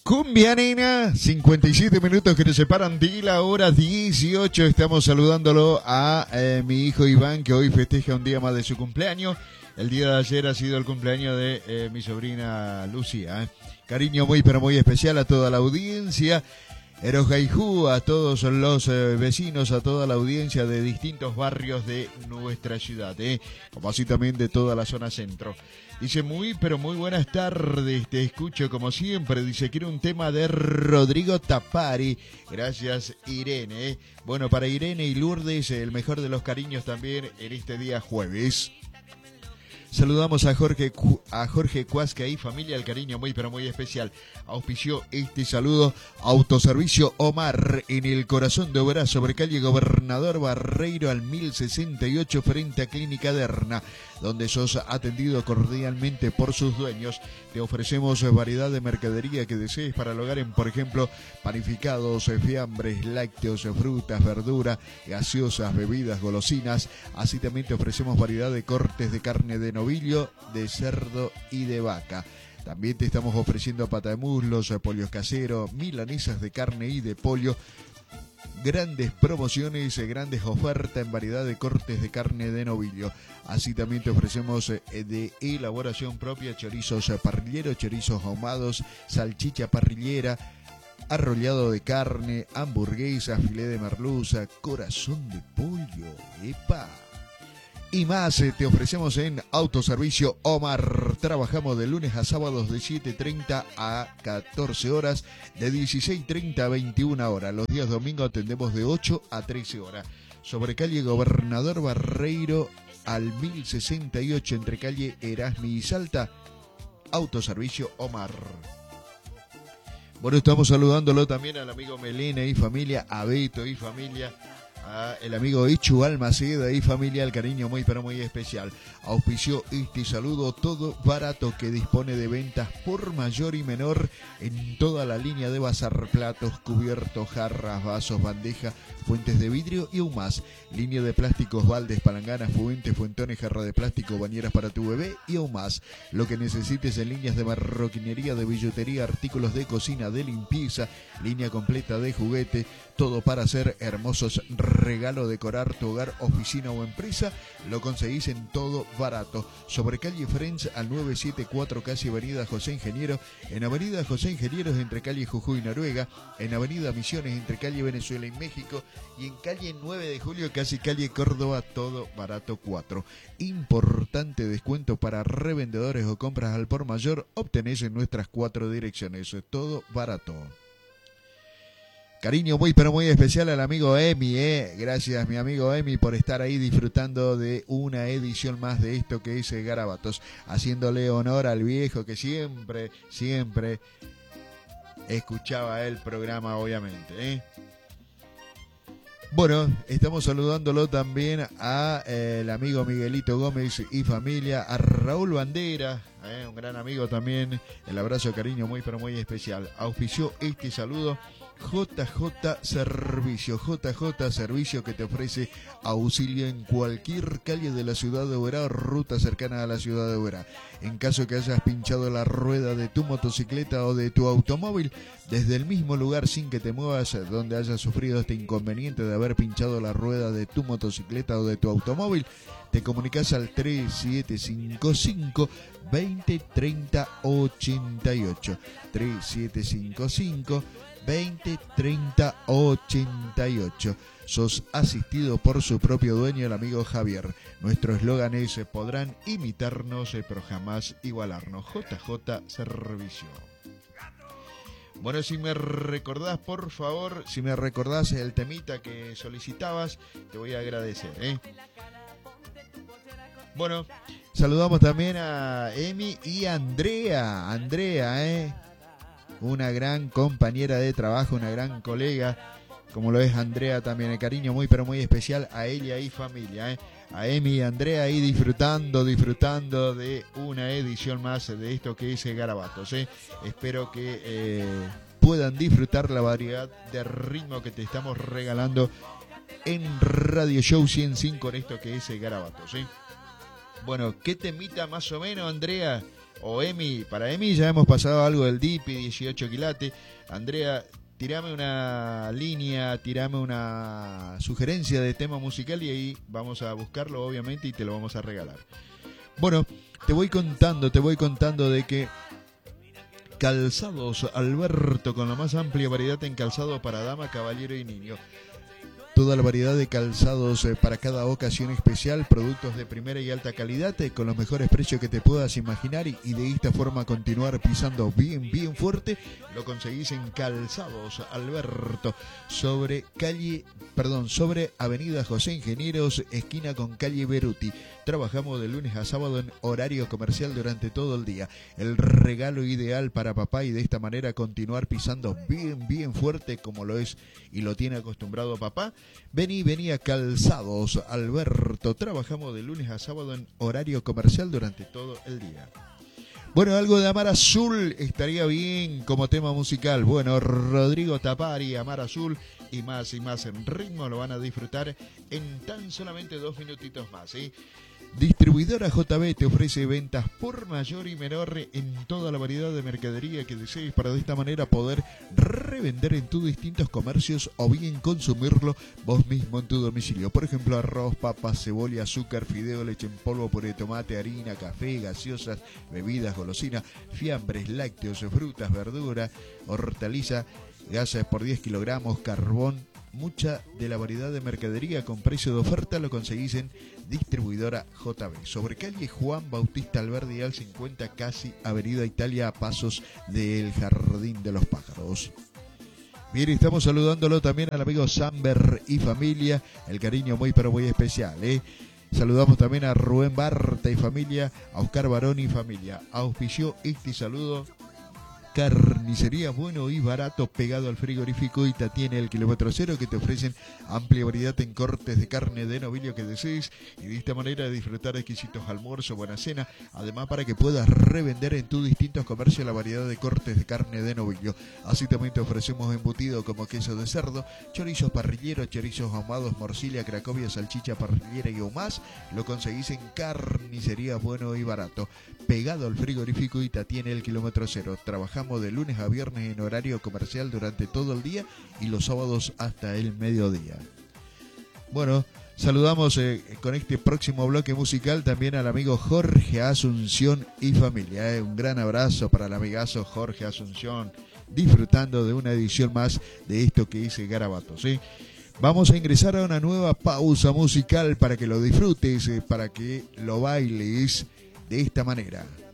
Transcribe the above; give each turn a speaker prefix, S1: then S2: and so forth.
S1: Cumbia Nena, 57 minutos que nos separan de la hora 18. Estamos saludándolo a mi hijo Iván, que hoy festeja un día más de su cumpleaños. El día de ayer ha sido el cumpleaños de mi sobrina Lucía. Cariño muy pero muy especial a toda la audiencia. Erojaijú, a todos los vecinos, a toda la audiencia de distintos barrios de nuestra ciudad, como así también de toda la zona centro. Dice, muy pero muy buenas tardes, te escucho como siempre. Dice, quiero un tema de Rodrigo Tapari. Gracias, Irene. Bueno, para Irene y Lourdes, el mejor de los cariños también en este día jueves. Saludamos a Jorge Cuasca y familia, el cariño muy pero muy especial. Auspició este saludo Autoservicio Omar en el corazón de Oberá, sobre calle Gobernador Barreiro al 1068 frente a Clínica Derna, donde sos atendido cordialmente por sus dueños. Te ofrecemos variedad de mercadería que desees para el hogar en, por ejemplo, panificados, fiambres, lácteos, frutas, verduras, gaseosas, bebidas, golosinas. Así también te ofrecemos variedad de cortes de carne de novillo, de cerdo y de vaca. También te estamos ofreciendo pata de muslos, pollos caseros, milanesas de carne y de pollo. Grandes promociones, grandes ofertas en variedad de cortes de carne de novillo. Así también te ofrecemos de elaboración propia chorizos parrilleros, chorizos ahumados, salchicha parrillera, arrollado de carne, hamburguesa, filé de merluza, corazón de pollo, ¡epa! Y más te ofrecemos en Autoservicio Omar. Trabajamos de lunes a sábados de 7:30 a 14 horas, de 16:30 a 21 horas. Los días domingos atendemos de 8 a 13 horas. Sobre calle Gobernador Barreiro al 1068 entre calle Erasmi y Salta. Autoservicio Omar. Bueno, estamos saludándolo también al amigo Melena y familia, a Beto y familia, el amigo Ichu Almaceda y familia, el cariño muy pero muy especial. Auspició este saludo Todo Barato, que dispone de ventas por mayor y menor en toda la línea de bazar, platos, cubiertos, jarras, vasos, bandejas, fuentes de vidrio y aún más. Línea de plásticos, baldes, palanganas, fuentes, fuentones, jarra de plástico, bañeras para tu bebé y aún más. Lo que necesites en líneas de marroquinería, de billutería, artículos de cocina, de limpieza, línea completa de juguete, todo para hacer hermosos regalo, decorar tu hogar, oficina o empresa, lo conseguís en Todo Barato. Sobre calle Friends al 974, casi avenida José Ingeniero, en avenida José Ingenieros entre calle Jujuy y Noruega, en avenida Misiones entre calle Venezuela y México, y en calle 9 de Julio, casi calle Córdoba, Todo Barato 4. Importante descuento para revendedores o compras al por mayor, obtenés en nuestras 4 direcciones. Todo Barato. Cariño muy pero muy especial al amigo Emi, Gracias mi amigo Emi por estar ahí disfrutando de una edición más de esto que es Garabatos, haciéndole honor al viejo que siempre escuchaba el programa, obviamente, Bueno, estamos saludándolo también a el amigo Miguelito Gómez y familia, a Raúl Bandera, un gran amigo también. El abrazo, cariño muy pero muy especial. Auspició este saludo JJ Servicio, que te ofrece auxilio en cualquier calle de la ciudad de Oberá o ruta cercana a la ciudad de Oberá. En caso que hayas pinchado la rueda de tu motocicleta o de tu automóvil, desde el mismo lugar sin que te muevas, donde hayas sufrido este inconveniente de haber pinchado la rueda de tu motocicleta o de tu automóvil, te comunicas al 3755 20 30 88. 3755 20 30 88. Sos asistido por su propio dueño, el amigo Javier. Nuestro eslogan es: podrán imitarnos, pero jamás igualarnos. JJ Servicio. Bueno, si me recordás, por favor, si me recordás el temita que solicitabas, te voy a agradecer, Bueno, saludamos también a Emi y a Andrea. Una gran compañera de trabajo, una gran colega, como lo es Andrea también. El cariño muy pero muy especial a ella y familia, A Emi y Andrea ahí disfrutando de una edición más de esto que es Garabatos, Espero que puedan disfrutar la variedad de ritmo que te estamos regalando en Radio Show 105 con esto que es Garabatos, Bueno, ¿qué temita más o menos, Andrea? O Emi, para Emi ya hemos pasado algo del DIPI, 18 quilates. Andrea, tirame una línea, tirame una sugerencia de tema musical y ahí vamos a buscarlo obviamente y te lo vamos a regalar. Bueno, te voy contando de que Calzados Alberto, con la más amplia variedad en calzado para dama, caballero y niño. Toda la variedad de calzados para cada ocasión especial, productos de primera y alta calidad, con los mejores precios que te puedas imaginar y de esta forma continuar pisando bien fuerte. Lo conseguís en Calzados Alberto, sobre Avenida José Ingenieros, esquina con calle Beruti. Trabajamos de lunes a sábado en horario comercial durante todo el día. El regalo ideal para papá y de esta manera continuar pisando bien fuerte como lo es y lo tiene acostumbrado papá. Vení a Calzados Alberto. Trabajamos de lunes a sábado en horario comercial durante todo el día. Bueno, algo de Amar Azul estaría bien como tema musical. Bueno, Rodrigo Tapari, Amar Azul y más en ritmo lo van a disfrutar en tan solamente 2 minutitos más, ¿sí? Distribuidora JB te ofrece ventas por mayor y menor en toda la variedad de mercadería que desees para de esta manera poder revender en tus distintos comercios o bien consumirlo vos mismo en tu domicilio. Por ejemplo, arroz, papas, cebolla, azúcar, fideo, leche en polvo, puré de tomate, harina, café, gaseosas, bebidas, golosinas, fiambres, lácteos, frutas, verduras, hortaliza, gasas por 10 kilogramos, carbón. Mucha de la variedad de mercadería con precio de oferta lo conseguís en Distribuidora JB. Sobre calle Juan Bautista Alberdi al 50, casi Avenida Italia, a pasos del Jardín de los Pájaros. Bien, estamos saludándolo también al amigo Samber y familia. El cariño muy pero muy especial, ¿eh? Saludamos también a Rubén Barta y familia, a Oscar Barón y familia. Auspició este saludo Carnicería Bueno y Barato, pegado al frigorífico Ita, tiene el kilómetro cero, que te ofrecen amplia variedad en cortes de carne de novillo que desees y de esta manera disfrutar de exquisitos almuerzos, buena cena, además para que puedas revender en tus distintos comercios la variedad de cortes de carne de novillo. Así también te ofrecemos embutido como queso de cerdo, chorizos parrilleros, chorizos ahumados, morcilla, cracovia, salchicha parrillera y más. Lo conseguís en Carnicería Bueno y Barato, pegado al frigorífico Ita, tiene el kilómetro cero. Trabajamos de lunes a viernes en horario comercial durante todo el día y los sábados hasta el mediodía. Bueno, saludamos con este próximo bloque musical también al amigo Jorge Asunción y familia. Un gran abrazo para el amigazo Jorge Asunción, disfrutando de una edición más de esto que dice Garabato, ¿sí? Vamos a ingresar a una nueva pausa musical para que lo disfrutes, para que lo bailes de esta manera.